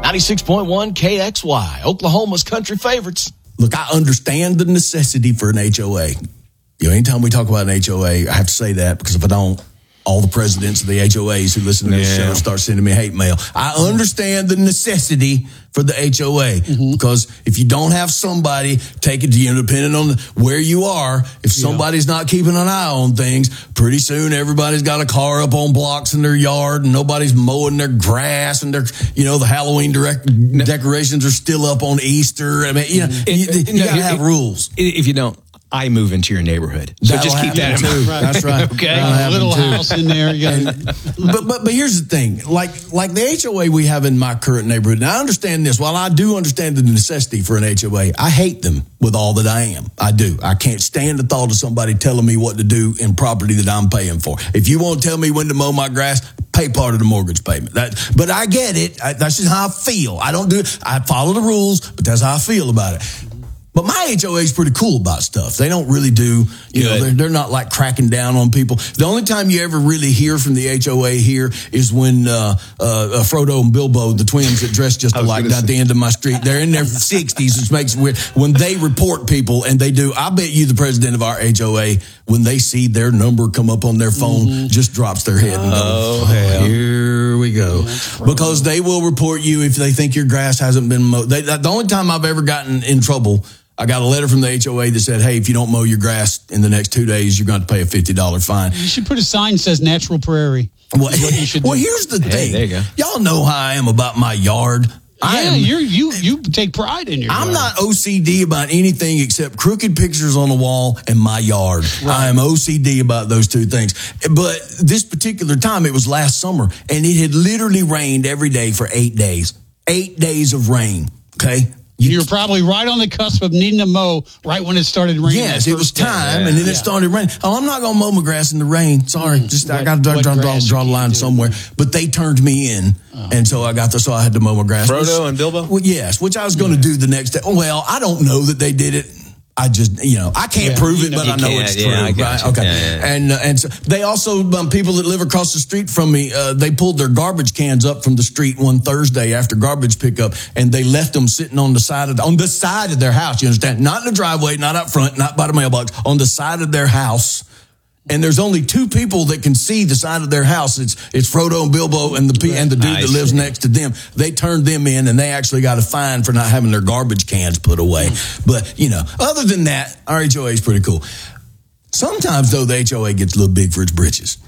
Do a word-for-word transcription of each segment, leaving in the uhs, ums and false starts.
ninety-six point one K X Y, Oklahoma's country favorites. Look, I understand the necessity for an H O A. You know, anytime we talk about an H O A, I have to say that, because if I don't, all the presidents of the H O As who listen to this Yeah. show start sending me hate mail. I understand the necessity for the H O A, mm-hmm. because if you don't have somebody take it to you, depending on where you are, if somebody's yeah. not keeping an eye on things, pretty soon everybody's got a car up on blocks in their yard and nobody's mowing their grass, and their, you know, the Halloween direct, no. decorations are still up on Easter. I mean, you know, it, you, it, you no, gotta it, have it, rules. If you don't, I move into your neighborhood. So That'll just keep that in too. mind. That's right. Okay. A little too. house in there. You gotta... but, but but here's the thing. Like like the H O A we have in my current neighborhood, and I understand this. While I do understand the necessity for an H O A, I hate them with all that I am. I do. I can't stand the thought of somebody telling me what to do in property that I'm paying for. If you want to tell me when to mow my grass, pay part of the mortgage payment. That, but I get it. I, that's just how I feel. I don't do it. I follow the rules, but that's how I feel about it. But my H O A is pretty cool about stuff. They don't really do, you Good. know, they're, they're not like cracking down on people. The only time you ever really hear from the H O A here is when uh, uh, Frodo and Bilbo, the twins that dress just alike down at the end of my street, they're in their sixties, which makes it weird. When they report people, and they do, I bet you the president of our H O A, when they see their number come up on their phone, mm-hmm. just drops their head and goes, oh, hell. Here we go. Yeah, because they will report you if they think your grass hasn't been mowed. They, the only time I've ever gotten in trouble, I got a letter from the H O A that said, hey, if you don't mow your grass in the next two days, you're going to pay a fifty dollars fine. You should put a sign that says natural prairie. Well, well here's the hey, thing. There you go. Y'all know how I am about my yard. I yeah, am, you're, you you take pride in your I'm yard. not O C D about anything except crooked pictures on the wall and my yard. Right. I am O C D about those two things. But this particular time, it was last summer, and it had literally rained every day for eight days. Eight days of rain, okay? You, you were probably right on the cusp of needing to mow right when it started raining. Yes, it was time, yeah, and then yeah. it started raining. Oh, I'm not going to mow my grass in the rain. Sorry, Mm, just what, I got to draw, draw, draw, draw the line somewhere. But they turned me in, oh. and so I got the, so I had to mow my grass. Frodo which, and Bilbo? Well, yes, which I was going to yeah. do the next day. Well, I don't know that they did it. I just, you know, I can't yeah, prove it, know, but I know it's true, yeah, right? You. Okay. Yeah, yeah. And uh, and so they also, um, people that live across the street from me, uh, they pulled their garbage cans up from the street one Thursday after garbage pickup, and they left them sitting on the side of the, on the side of their house. You understand? Not in the driveway, not up front, not by the mailbox, on the side of their house. And there's only two people that can see the side of their house. It's it's Frodo and Bilbo and the and the dude I that lives see. next to them. They turned them in, and they actually got a fine for not having their garbage cans put away. But, you know, other than that, our H O A is pretty cool. Sometimes, though, the H O A gets a little big for its britches.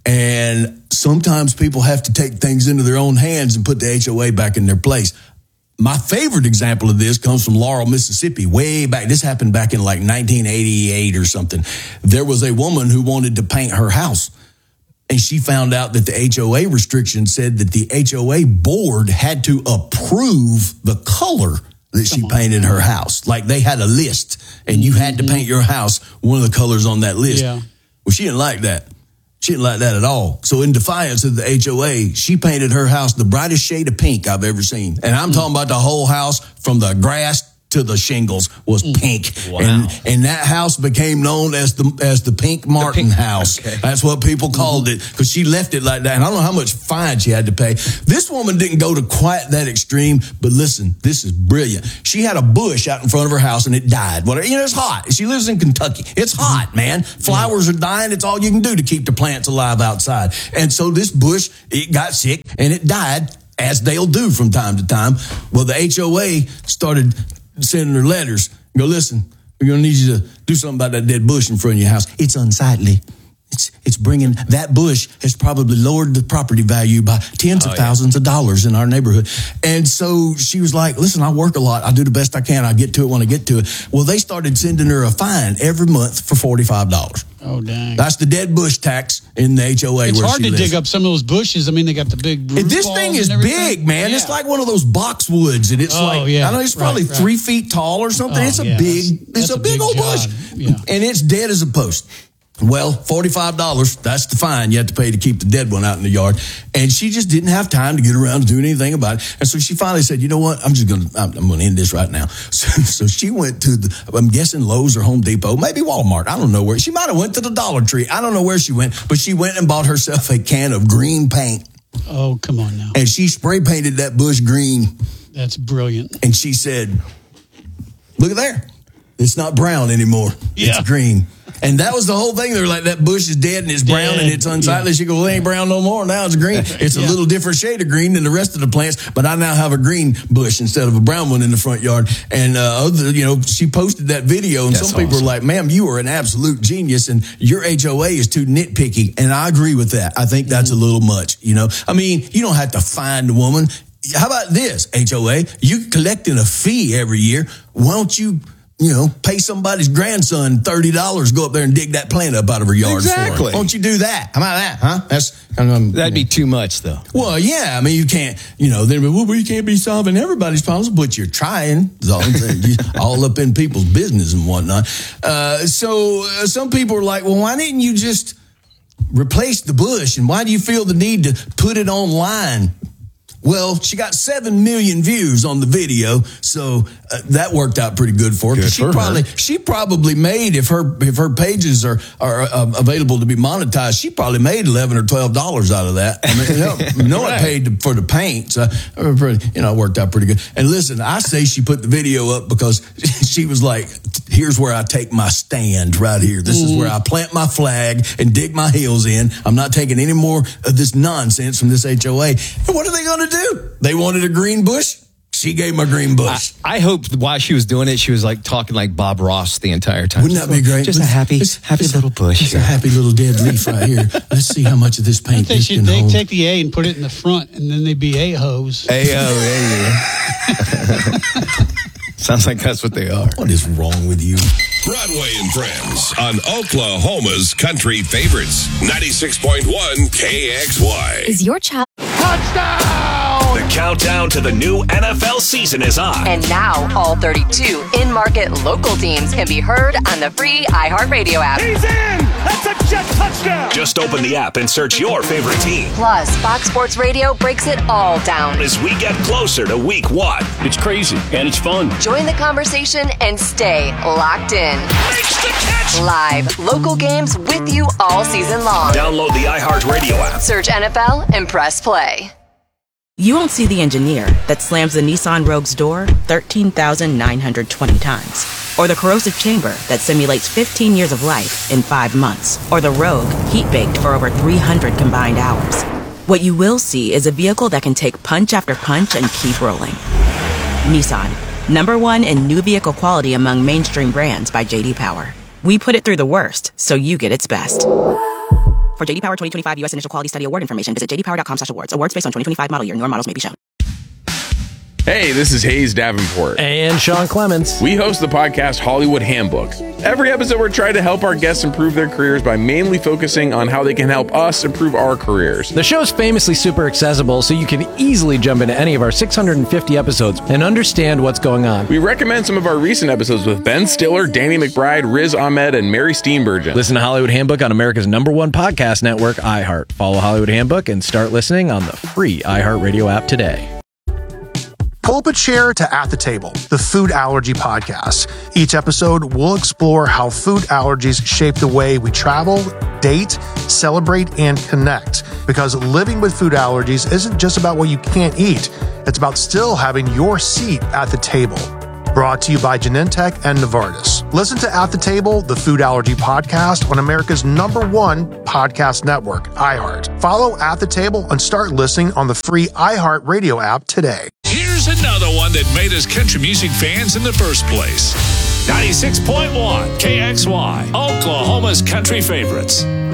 And sometimes people have to take things into their own hands and put the H O A back in their place. My favorite example of this comes from Laurel, Mississippi, way back. This happened back in like nineteen eighty-eight or something. There was a woman who wanted to paint her house, and she found out that the H O A restriction said that the H O A board had to approve the color that she painted her house. Like they had a list, and you had to paint your house one of the colors on that list. Yeah. Well, she didn't like that. She didn't like that at all. So in defiance of the H O A, she painted her house the brightest shade of pink I've ever seen. And I'm talking about the whole house from the grass to the shingles was pink. Wow. And and that house became known as the as the Pink Martin the pink, house. Okay. That's what people called mm-hmm. it, because she left it like that. And I don't know how much fine she had to pay. This woman didn't go to quite that extreme, but listen, this is brilliant. She had a bush out in front of her house and it died. Well, you know, it's hot. She lives in Kentucky. It's hot, man. Flowers are dying. It's all you can do to keep the plants alive outside. And so this bush, it got sick and it died, as they'll do from time to time. Well, the H O A started sending her letters. Go, listen, we're going to need you to do something about that dead bush in front of your house. It's unsightly. It's it's bringing, that bush has probably lowered the property value by tens oh, of thousands yeah. of dollars in our neighborhood. And so she was like, listen, I work a lot. I do the best I can. I get to it when I get to it. Well, they started sending her a fine every month for forty-five dollars. Oh, dang. That's the dead bush tax in the H O A. It's where hard she to lives. dig up some of those bushes. I mean, they got the big root This balls thing is and everything. big, man. Yeah. It's like one of those boxwoods, and it's Oh, like yeah. I know it's probably Right, right. three feet tall or something. Oh, it's a yeah. big, That's- it's that's a a big big old job. bush, Yeah. and it's dead as a post. Well, forty-five dollars, that's the fine you have to pay to keep the dead one out in the yard. And she just didn't have time to get around to doing anything about it. And so she finally said, you know what, I'm just going to, I'm, I'm going to end this right now. So, so she went to, the, I'm guessing Lowe's or Home Depot, maybe Walmart. I don't know where. She might have went to the Dollar Tree. I don't know where she went, but she went and bought herself a can of green paint. Oh, come on now. And she spray painted that bush green. That's brilliant. And she said, look at there. It's not brown anymore. Yeah. It's green. And that was the whole thing. They're like, that bush is dead and it's brown Dead. and it's unsightly. Yeah. She goes, well, it ain't brown no more. Now it's green. It's a Yeah. little different shade of green than the rest of the plants, but I now have a green bush instead of a brown one in the front yard. And, uh, other, you know, she posted that video and That's some people awesome. were like, ma'am, you are an absolute genius and your H O A is too nitpicky. And I agree with that. I think that's a little much, you know. I mean, you don't have to find a woman. How about this, H O A? You collecting a fee every year. Why don't you, you know, pay somebody's grandson thirty dollars, go up there and dig that plant up out of her yard for her? Exactly. Why don't you do that? How about that, huh? That's um, That'd be too much, though. well, yeah. I mean, you can't, you know, then well, you can't be solving everybody's problems, but you're trying. That's all I'm saying. You- all up in people's business and whatnot. Uh, so uh, some people are like, well, why didn't you just replace the bush? And why do you feel the need to put it online? Well, she got seven million views on the video, so uh, that worked out pretty good for her. 'Cause Good she for her. probably she probably made, if her if her pages are are uh, available to be monetized, she probably made eleven or twelve dollars out of that. I mean, you know, you know I paid for the paint, so uh, pretty, you know, it worked out pretty good. And listen, I say she put the video up because she was like, "Here's where I take my stand right here. This is where I plant my flag and dig my heels in. I'm not taking any more of this nonsense from this H O A." And what are they going to do? They wanted a green bush. She gave them a green bush. I, I hope while she was doing it, she was like talking like Bob Ross the entire time. Wouldn't that be great? Just a happy, happy little bush. Just a happy little dead leaf right here. Let's see how much of this I paint think this she, can they hold. take the A and put it in the front, and then they'd be A-hos. Hey, oh, hey. Sounds like that's what they are. What is wrong with you? Broadway and Friends on Oklahoma's Country Favorites. ninety-six point one K X Y. Is your child... The countdown to the new N F L season is on. And now, all thirty-two in-market local teams can be heard on the free iHeartRadio app. He's in! That's a jet touchdown! Just open the app and search your favorite team. Plus, Fox Sports Radio breaks it all down. As we get closer to week one. It's crazy, and it's fun. Join the conversation and stay locked in. Makes the catch! Live, local games with you all season long. Download the iHeartRadio app. Search N F L and press play. You won't see the engineer that slams the Nissan Rogue's door thirteen thousand nine hundred twenty times. Or the corrosive chamber that simulates fifteen years of life in five months. Or the Rogue heat-baked for over three hundred combined hours. What you will see is a vehicle that can take punch after punch and keep rolling. Nissan, number one in new vehicle quality among mainstream brands by J D Power. We put it through the worst, so you get its best. For J D Power twenty twenty-five U S Initial Quality Study Award information, visit j d power dot com slash awards. Awards based on twenty twenty-five model year. Newer models may be shown. Hey, this is Hayes Davenport. And Sean Clements. We host the podcast Hollywood Handbook. Every episode, we're trying to help our guests improve their careers by mainly focusing on how they can help us improve our careers. The show's famously super accessible, so you can easily jump into any of our six hundred fifty episodes and understand what's going on. We recommend some of our recent episodes with Ben Stiller, Danny McBride, Riz Ahmed, and Mary Steenburgen. Listen to Hollywood Handbook on America's number one podcast network, iHeart. Follow Hollywood Handbook and start listening on the free iHeartRadio app today. Pull up a chair to At the Table, the food allergy podcast. Each episode, we'll explore how food allergies shape the way we travel, date, celebrate, and connect. Because living with food allergies isn't just about what you can't eat. It's about still having your seat at the table. Brought to you by Genentech and Novartis. Listen to At the Table, the food allergy podcast on America's number one podcast network, iHeart. Follow At the Table and start listening on the free iHeart Radio app today. Here's another one that made us country music fans in the first place. ninety-six point one K X Y, Oklahoma's Country Favorites.